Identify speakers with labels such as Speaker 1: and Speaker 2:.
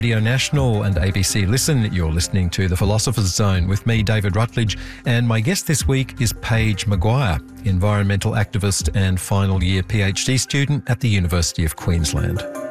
Speaker 1: Radio National and ABC Listen. You're listening to The Philosopher's Zone with me, David Rutledge, and my guest this week is Paige Maguire, environmental activist and final year PhD student at the University of Queensland.